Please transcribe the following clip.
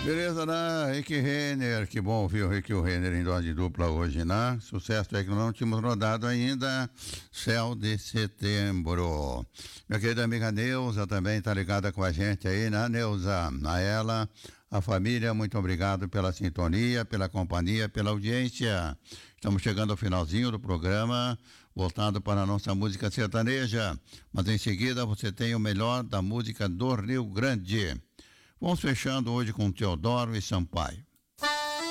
Beleza, né? Rick Renner, que bom ouvir o Rick Renner em dose dupla hoje, né? Sucesso é que não tínhamos rodado ainda, Céu de Setembro. Minha querida amiga Neuza também tá ligada com a gente aí, né, Neuza? A ela, a família, muito obrigado pela sintonia, pela companhia, pela audiência. Estamos chegando ao finalzinho do programa, voltado para a nossa música sertaneja, mas em seguida você tem o melhor da música do Rio Grande. Vamos fechando hoje com Teodoro e Sampaio.